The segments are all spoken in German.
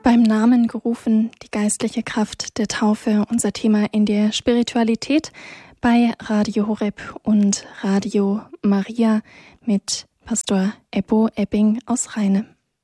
Beim Namen gerufen, die geistliche Kraft der Taufe, unser Thema in der Spiritualität bei Radio Horeb und Radio Maria mit Pastor Ebbo Ebbing aus Rheine.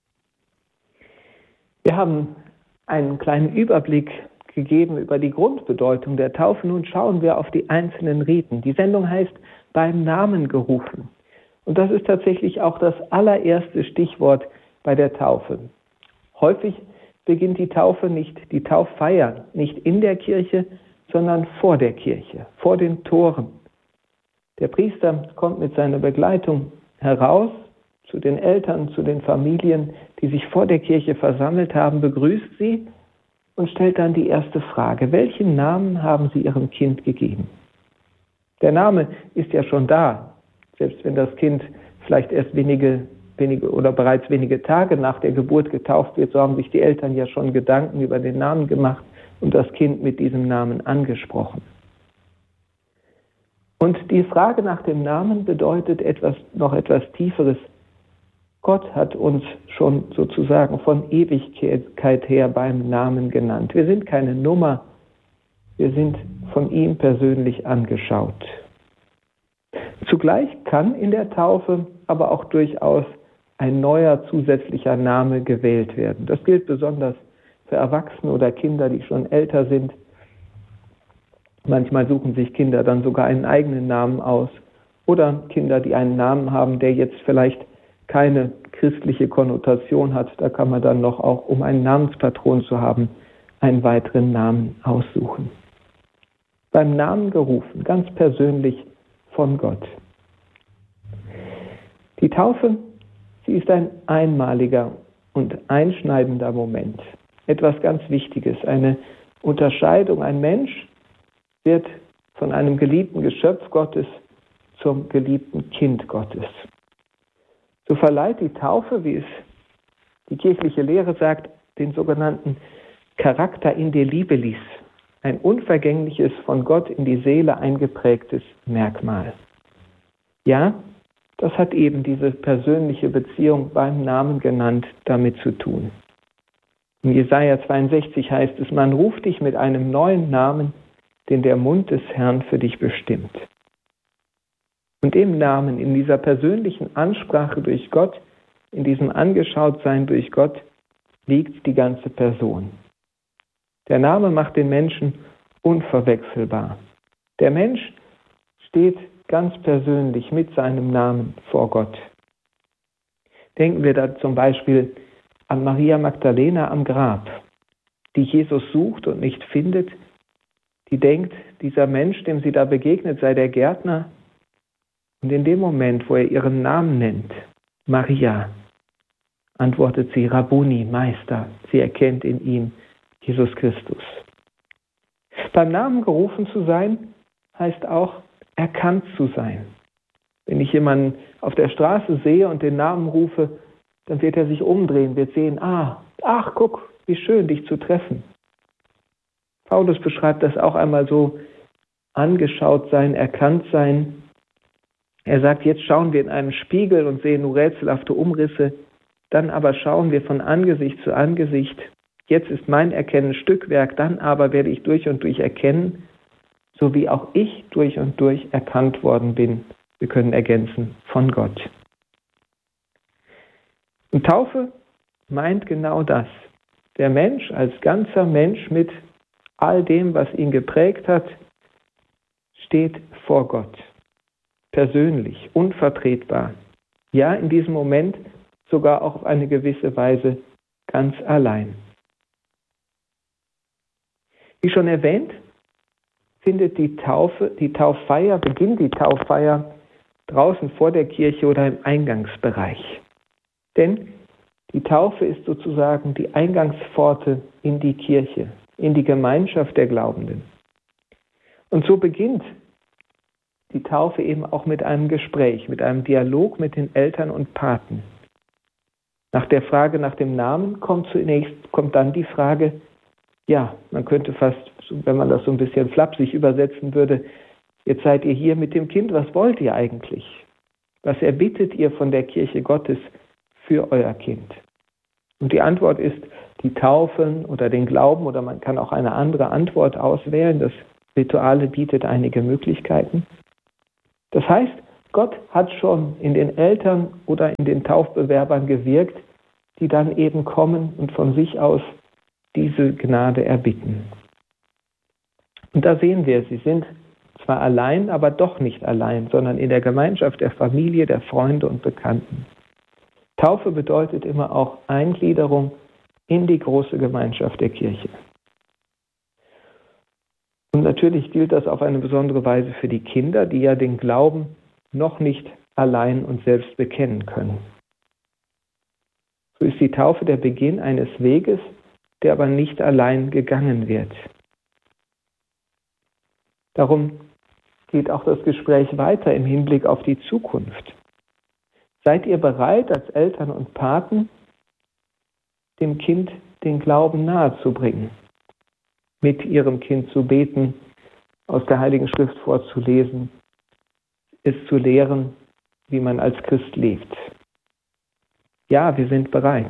Wir haben einen kleinen Überblick gegeben über die Grundbedeutung der Taufe. Nun schauen wir auf die einzelnen Riten. Die Sendung heißt beim Namen gerufen. Und das ist tatsächlich auch das allererste Stichwort bei der Taufe. Häufig beginnt die Tauffeier nicht in der Kirche, sondern vor der Kirche, vor den Toren. Der Priester kommt mit seiner Begleitung heraus zu den Eltern, zu den Familien, die sich vor der Kirche versammelt haben, begrüßt sie und stellt dann die erste Frage: Welchen Namen haben Sie Ihrem Kind gegeben? Der Name ist ja schon da, selbst wenn das Kind vielleicht erst wenige oder bereits wenige Tage nach der Geburt getauft wird, so haben sich die Eltern ja schon Gedanken über den Namen gemacht und das Kind mit diesem Namen angesprochen. Und die Frage nach dem Namen bedeutet noch etwas Tieferes. Gott hat uns schon sozusagen von Ewigkeit her beim Namen genannt. Wir sind keine Nummer, wir sind von ihm persönlich angeschaut. Zugleich kann in der Taufe aber auch durchaus ein neuer zusätzlicher Name gewählt werden. Das gilt besonders für Erwachsene oder Kinder, die schon älter sind. Manchmal suchen sich Kinder dann sogar einen eigenen Namen aus. Oder Kinder, die einen Namen haben, der jetzt vielleicht keine christliche Konnotation hat. Da kann man dann noch auch, um einen Namenspatron zu haben, einen weiteren Namen aussuchen. Beim Namen gerufen, ganz persönlich von Gott. Die Taufe, sie ist ein einmaliger und einschneidender Moment. Etwas ganz Wichtiges, eine Unterscheidung. Ein Mensch wird von einem geliebten Geschöpf Gottes zum geliebten Kind Gottes. So verleiht die Taufe, wie es die kirchliche Lehre sagt, den sogenannten Charakter indelibilis, ein unvergängliches, von Gott in die Seele eingeprägtes Merkmal. Ja, das hat eben diese persönliche Beziehung beim Namen genannt damit zu tun. In Jesaja 62 heißt es: Man ruft dich mit einem neuen Namen, den der Mund des Herrn für dich bestimmt. Und im Namen, in dieser persönlichen Ansprache durch Gott, in diesem Angeschautsein durch Gott, liegt die ganze Person. Der Name macht den Menschen unverwechselbar. Der Mensch steht ganz persönlich mit seinem Namen vor Gott. Denken wir da zum Beispiel an Maria Magdalena am Grab, die Jesus sucht und nicht findet, die denkt, dieser Mensch, dem sie da begegnet, sei der Gärtner. Und in dem Moment, wo er ihren Namen nennt, Maria, antwortet sie: Rabbuni, Meister. Sie erkennt in ihm Jesus Christus. Beim Namen gerufen zu sein, heißt auch erkannt zu sein. Wenn ich jemanden auf der Straße sehe und den Namen rufe, dann wird er sich umdrehen, wird sehen: ach, guck, wie schön, dich zu treffen. Paulus beschreibt das auch einmal so: angeschaut sein, erkannt sein. Er sagt, jetzt schauen wir in einen Spiegel und sehen nur rätselhafte Umrisse, dann aber schauen wir von Angesicht zu Angesicht. Jetzt ist mein Erkennen Stückwerk, dann aber werde ich durch und durch erkennen, so wie auch ich durch und durch erkannt worden bin. Wir können ergänzen, von Gott. Und Taufe meint genau das. Der Mensch als ganzer Mensch mit all dem, was ihn geprägt hat, steht vor Gott. Persönlich, unvertretbar. Ja, in diesem Moment sogar auch auf eine gewisse Weise ganz allein. Wie schon erwähnt, beginnt die Tauffeier draußen vor der Kirche oder im Eingangsbereich. Denn die Taufe ist sozusagen die Eingangspforte in die Kirche, in die Gemeinschaft der Glaubenden. Und so beginnt die Taufe eben auch mit einem Gespräch, mit einem Dialog mit den Eltern und Paten. Nach der Frage nach dem Namen kommt dann die Frage, ja, man könnte fast, wenn man das so ein bisschen flapsig übersetzen würde, jetzt seid ihr hier mit dem Kind, was wollt ihr eigentlich? Was erbittet ihr von der Kirche Gottes für euer Kind? Und die Antwort ist die Taufe oder den Glauben, oder man kann auch eine andere Antwort auswählen. Das Rituale bietet einige Möglichkeiten. Das heißt, Gott hat schon in den Eltern oder in den Taufbewerbern gewirkt, die dann eben kommen und von sich aus diese Gnade erbitten. Und da sehen wir, sie sind zwar allein, aber doch nicht allein, sondern in der Gemeinschaft der Familie, der Freunde und Bekannten. Taufe bedeutet immer auch Eingliederung in die große Gemeinschaft der Kirche. Und natürlich gilt das auf eine besondere Weise für die Kinder, die ja den Glauben noch nicht allein und selbst bekennen können. So ist die Taufe der Beginn eines Weges, der aber nicht allein gegangen wird. Darum geht auch das Gespräch weiter im Hinblick auf die Zukunft. Seid ihr bereit, als Eltern und Paten dem Kind den Glauben nahezubringen, mit ihrem Kind zu beten, aus der Heiligen Schrift vorzulesen, es zu lehren, wie man als Christ lebt? Ja, wir sind bereit.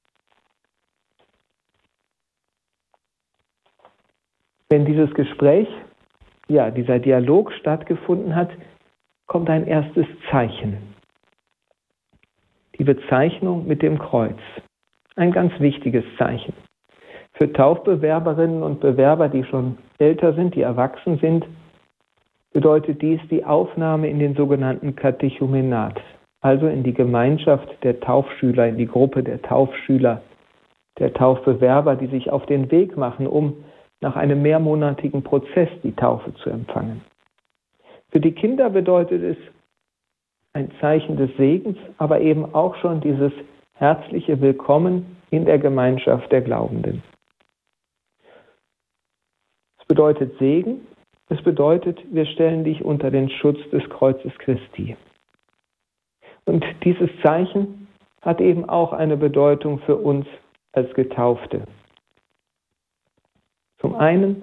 Wenn dieses Gespräch, dieser Dialog stattgefunden hat, kommt ein erstes Zeichen. Die Bezeichnung mit dem Kreuz. Ein ganz wichtiges Zeichen. Für Taufbewerberinnen und Bewerber, die schon älter sind, die erwachsen sind, bedeutet dies die Aufnahme in den sogenannten Katechumenat, also in die Gemeinschaft der Taufschüler, in die Gruppe der Taufschüler, der Taufbewerber, die sich auf den Weg machen, um nach einem mehrmonatigen Prozess die Taufe zu empfangen. Für die Kinder bedeutet es ein Zeichen des Segens, aber eben auch schon dieses herzliche Willkommen in der Gemeinschaft der Glaubenden. Es bedeutet Segen, es bedeutet, wir stellen dich unter den Schutz des Kreuzes Christi. Und dieses Zeichen hat eben auch eine Bedeutung für uns als Getaufte. Zum einen,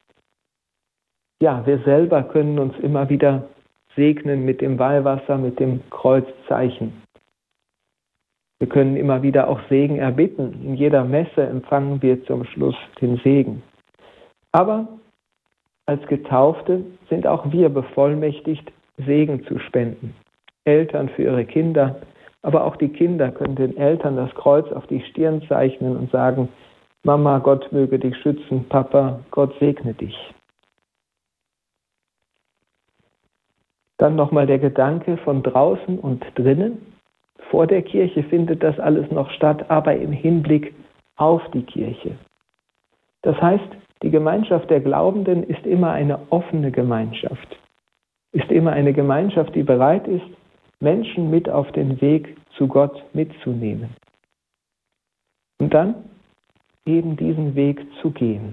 wir selber können uns immer wieder segnen mit dem Weihwasser, mit dem Kreuzzeichen. Wir können immer wieder auch Segen erbitten. In jeder Messe empfangen wir zum Schluss den Segen. Aber als Getaufte sind auch wir bevollmächtigt, Segen zu spenden. Eltern für ihre Kinder, aber auch die Kinder können den Eltern das Kreuz auf die Stirn zeichnen und sagen: Mama, Gott möge dich schützen, Papa, Gott segne dich. Dann nochmal der Gedanke von draußen und drinnen. Vor der Kirche findet das alles noch statt, aber im Hinblick auf die Kirche. Das heißt, die Gemeinschaft der Glaubenden ist immer eine offene Gemeinschaft, ist immer eine Gemeinschaft, die bereit ist, Menschen mit auf den Weg zu Gott mitzunehmen. Und dann eben diesen Weg zu gehen.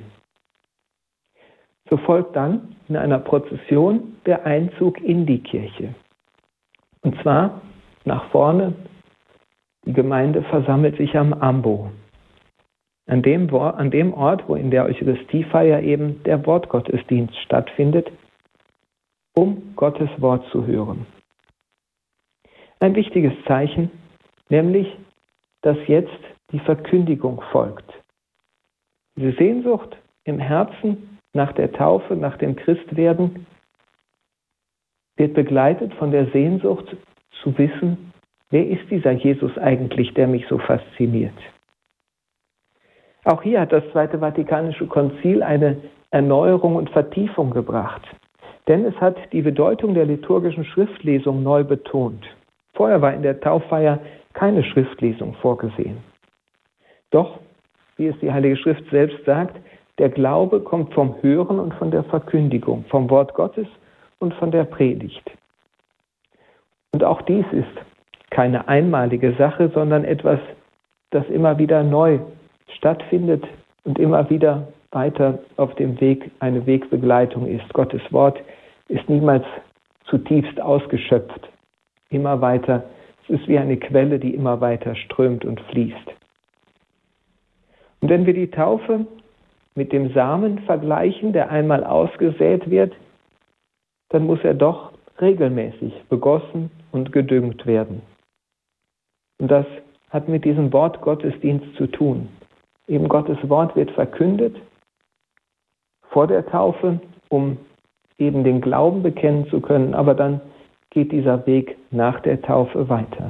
So folgt dann in einer Prozession der Einzug in die Kirche. Und zwar nach vorne, die Gemeinde versammelt sich am Ambo. An dem Ort, wo in der Eucharistiefeier eben der Wortgottesdienst stattfindet, um Gottes Wort zu hören. Ein wichtiges Zeichen, nämlich, dass jetzt die Verkündigung folgt. Diese Sehnsucht im Herzen nach der Taufe, nach dem Christwerden, wird begleitet von der Sehnsucht zu wissen, wer ist dieser Jesus eigentlich, der mich so fasziniert. Auch hier hat das Zweite Vatikanische Konzil eine Erneuerung und Vertiefung gebracht. Denn es hat die Bedeutung der liturgischen Schriftlesung neu betont. Vorher war in der Tauffeier keine Schriftlesung vorgesehen. Doch, wie es die Heilige Schrift selbst sagt, der Glaube kommt vom Hören und von der Verkündigung, vom Wort Gottes und von der Predigt. Und auch dies ist keine einmalige Sache, sondern etwas, das immer wieder neu stattfindet und immer wieder weiter auf dem Weg eine Wegbegleitung ist. Gottes Wort ist niemals zutiefst ausgeschöpft. Immer weiter, es ist wie eine Quelle, die immer weiter strömt und fließt. Und wenn wir die Taufe mit dem Samen vergleichen, der einmal ausgesät wird, dann muss er doch regelmäßig begossen und gedüngt werden. Und das hat mit diesem Wort Gottesdienst zu tun. Eben Gottes Wort wird verkündet vor der Taufe, um eben den Glauben bekennen zu können, aber dann geht dieser Weg nach der Taufe weiter.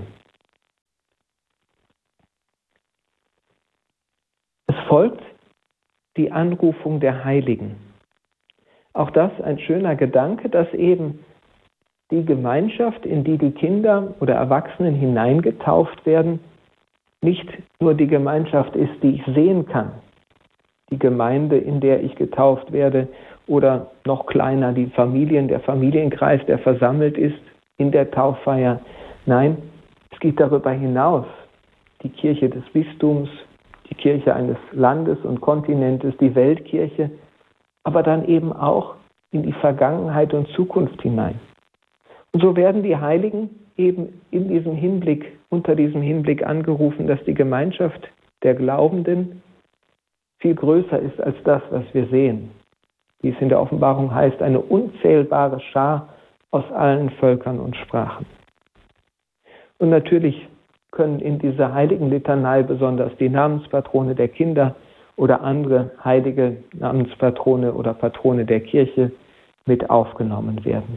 Es folgt die Anrufung der Heiligen. Auch das ein schöner Gedanke, dass eben die Gemeinschaft, in die die Kinder oder Erwachsenen hineingetauft werden, nicht nur die Gemeinschaft ist, die ich sehen kann, die Gemeinde, in der ich getauft werde, oder noch kleiner die Familien, der Familienkreis, der versammelt ist in der Tauffeier. Nein, es geht darüber hinaus, die Kirche des Bistums, die Kirche eines Landes und Kontinentes, die Weltkirche, aber dann eben auch in die Vergangenheit und Zukunft hinein. Und so werden die Heiligen eben in diesem Hinblick, unter diesem Hinblick angerufen, dass die Gemeinschaft der Glaubenden viel größer ist als das, was wir sehen. Wie es in der Offenbarung heißt, eine unzählbare Schar aus allen Völkern und Sprachen. Und natürlich können in dieser heiligen Litanei besonders die Namenspatrone der Kinder oder andere heilige Namenspatrone oder Patrone der Kirche mit aufgenommen werden.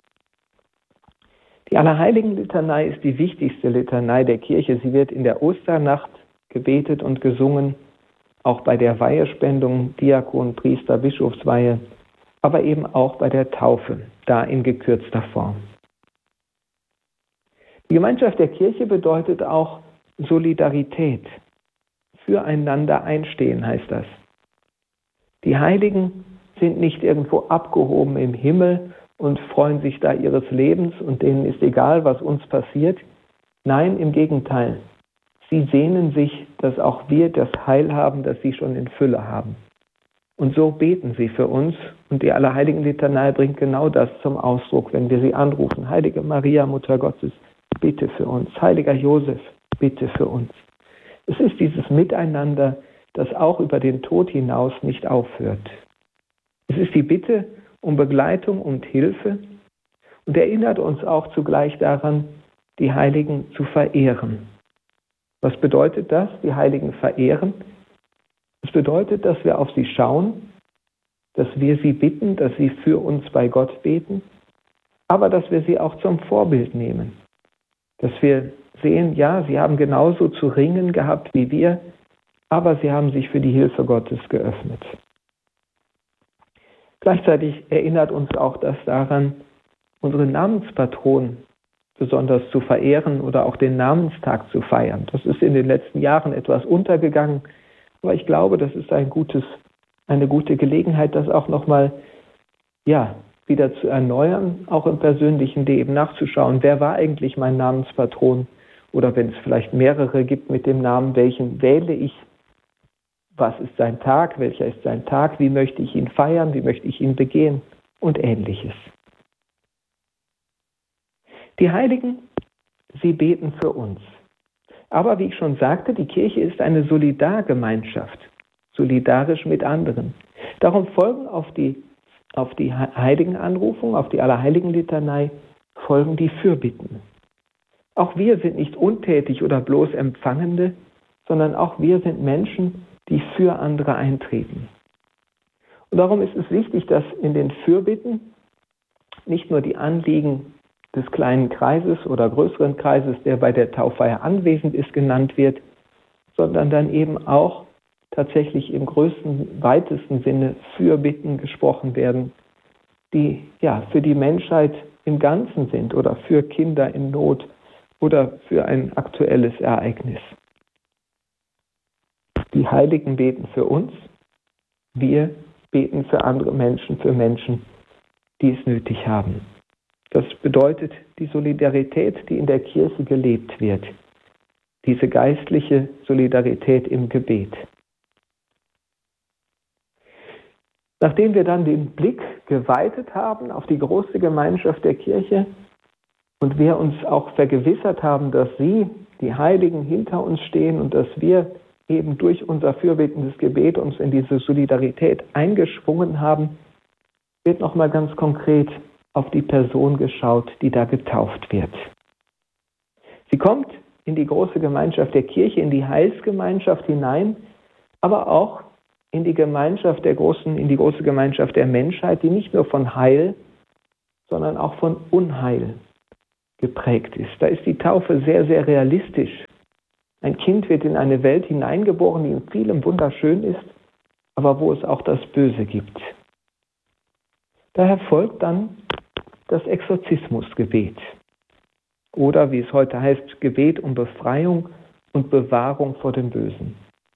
Die Allerheiligen-Litanei ist die wichtigste Litanei der Kirche. Sie wird in der Osternacht gebetet und gesungen, auch bei der Weihespendung, Diakon, Priester, Bischofsweihe, aber eben auch bei der Taufe, da in gekürzter Form. Die Gemeinschaft der Kirche bedeutet auch Solidarität. Füreinander einstehen heißt das. Die Heiligen sind nicht irgendwo abgehoben im Himmel und freuen sich da ihres Lebens und denen ist egal, was uns passiert. Nein, im Gegenteil. Sie sehnen sich, dass auch wir das Heil haben, das sie schon in Fülle haben. Und so beten sie für uns und die Allerheiligen-Litanei bringt genau das zum Ausdruck, wenn wir sie anrufen. Heilige Maria, Mutter Gottes, bitte für uns. Heiliger Josef, bitte für uns. Es ist dieses Miteinander, das auch über den Tod hinaus nicht aufhört. Es ist die Bitte um Begleitung und Hilfe und erinnert uns auch zugleich daran, die Heiligen zu verehren. Was bedeutet das, die Heiligen verehren? Es bedeutet, dass wir auf sie schauen, dass wir sie bitten, dass sie für uns bei Gott beten, aber dass wir sie auch zum Vorbild nehmen. Dass wir sehen, ja, sie haben genauso zu ringen gehabt wie wir, aber sie haben sich für die Hilfe Gottes geöffnet. Gleichzeitig erinnert uns auch das daran, unsere Namenspatronen besonders zu verehren oder auch den Namenstag zu feiern. Das ist in den letzten Jahren etwas untergegangen, aber ich glaube, das ist eine gute Gelegenheit, das auch nochmal wieder zu erneuern, auch im persönlichen Leben nachzuschauen, wer war eigentlich mein Namenspatron oder wenn es vielleicht mehrere gibt mit dem Namen, welchen wähle ich, was ist sein Tag, welcher ist sein Tag, wie möchte ich ihn feiern, wie möchte ich ihn begehen und Ähnliches. Die Heiligen, sie beten für uns. Aber wie ich schon sagte, die Kirche ist eine Solidargemeinschaft, solidarisch mit anderen. Darum folgen auf die Heiligenanrufung, auf die Allerheiligen-Litanei, folgen die Fürbitten. Auch wir sind nicht untätig oder bloß Empfangende, sondern auch wir sind Menschen, die für andere eintreten. Und darum ist es wichtig, dass in den Fürbitten nicht nur die Anliegen des kleinen Kreises oder größeren Kreises, der bei der Tauffeier anwesend ist, genannt wird, sondern dann eben auch tatsächlich im größten, weitesten Sinne Fürbitten gesprochen werden, die für die Menschheit im Ganzen sind oder für Kinder in Not oder für ein aktuelles Ereignis. Die Heiligen beten für uns, wir beten für andere Menschen, für Menschen, die es nötig haben. Das bedeutet die Solidarität, die in der Kirche gelebt wird, diese geistliche Solidarität im Gebet. Nachdem wir dann den Blick geweitet haben auf die große Gemeinschaft der Kirche und wir uns auch vergewissert haben, dass sie, die Heiligen, hinter uns stehen und dass wir eben durch unser fürbittendes Gebet uns in diese Solidarität eingeschwungen haben, wird nochmal ganz konkret auf die Person geschaut, die da getauft wird. Sie kommt in die große Gemeinschaft der Kirche, in die Heilsgemeinschaft hinein, aber auch in die Gemeinschaft in die große Gemeinschaft der Menschheit, die nicht nur von Heil, sondern auch von Unheil geprägt ist. Da ist die Taufe sehr, sehr realistisch. Ein Kind wird in eine Welt hineingeboren, die in vielem wunderschön ist, aber wo es auch das Böse gibt. Daher folgt dann das Exorzismusgebet. Oder, wie es heute heißt, Gebet um Befreiung und Bewahrung vor dem Bösen.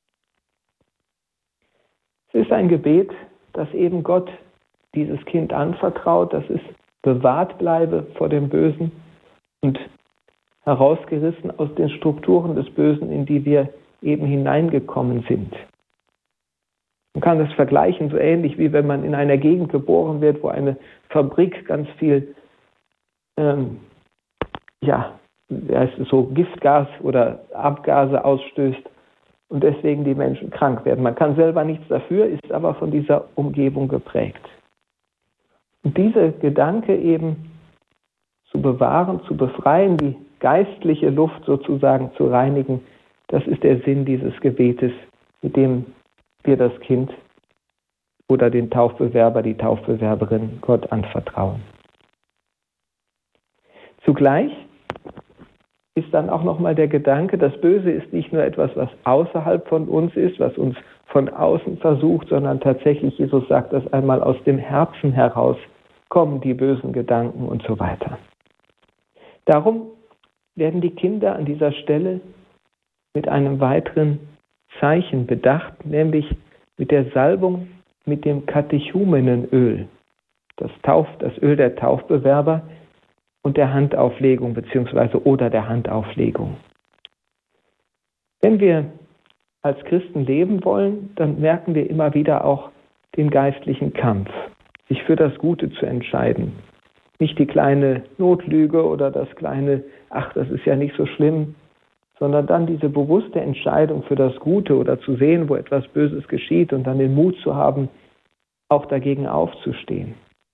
Es ist ein Gebet, das eben Gott dieses Kind anvertraut, dass es bewahrt bleibe vor dem Bösen und herausgerissen aus den Strukturen des Bösen, in die wir eben hineingekommen sind. Man kann das vergleichen, so ähnlich wie wenn man in einer Gegend geboren wird, wo eine Fabrik ganz viel so Giftgas oder Abgase ausstößt und deswegen die Menschen krank werden. Man kann selber nichts dafür, ist aber von dieser Umgebung geprägt. Und dieser Gedanke eben zu bewahren, zu befreien, die geistliche Luft sozusagen zu reinigen, das ist der Sinn dieses Gebetes, mit dem wir das Kind oder den Taufbewerber, die Taufbewerberin Gott anvertrauen. Zugleich ist dann auch nochmal der Gedanke, das Böse ist nicht nur etwas, was außerhalb von uns ist, was uns von außen versucht, sondern tatsächlich, Jesus sagt das einmal, aus dem Herzen heraus kommen die bösen Gedanken und so weiter. Darum werden die Kinder an dieser Stelle mit einem weiteren Zeichen bedacht, nämlich mit der Salbung mit dem Katechumenenöl, das Öl der Taufbewerber und der Handauflegung oder der Handauflegung. Wenn wir als Christen leben wollen, dann merken wir immer wieder auch den geistlichen Kampf, sich für das Gute zu entscheiden. Nicht die kleine Notlüge oder das kleine, das ist ja nicht so schlimm, sondern dann diese bewusste Entscheidung für das Gute oder zu sehen, wo etwas Böses geschieht und dann den Mut zu haben, auch dagegen aufzustehen.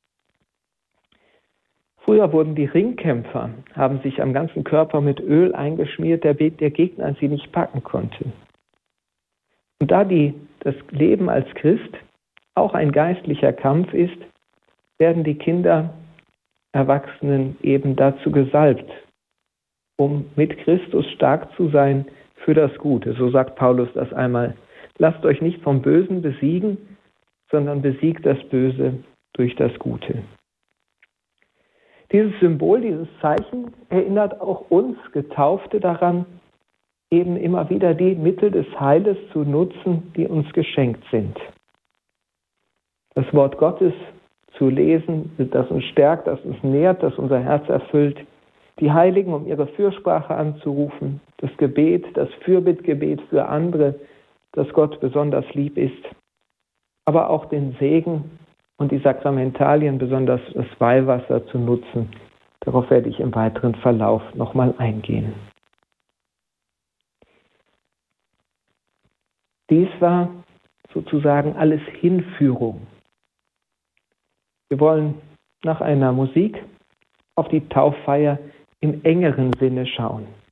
Früher wurden die Ringkämpfer, haben sich am ganzen Körper mit Öl eingeschmiert, der Gegner sie nicht packen konnte. Und da das Leben als Christ auch ein geistlicher Kampf ist, werden die Kinder, Erwachsenen eben dazu gesalbt, um mit Christus stark zu sein für das Gute. So sagt Paulus das einmal. Lasst euch nicht vom Bösen besiegen, sondern besiegt das Böse durch das Gute. Dieses Symbol, dieses Zeichen erinnert auch uns Getaufte daran, eben immer wieder die Mittel des Heiles zu nutzen, die uns geschenkt sind. Das Wort Gottes zu lesen, das uns stärkt, das uns nährt, das unser Herz erfüllt. Die Heiligen, um ihre Fürsprache anzurufen. Das Gebet, das Fürbittgebet für andere, das Gott besonders lieb ist. Aber auch den Segen und die Sakramentalien, besonders das Weihwasser, zu nutzen. Darauf werde ich im weiteren Verlauf nochmal eingehen. Dies war sozusagen alles Hinführung. Wir wollen nach einer Musik auf die Tauffeier im engeren Sinne schauen.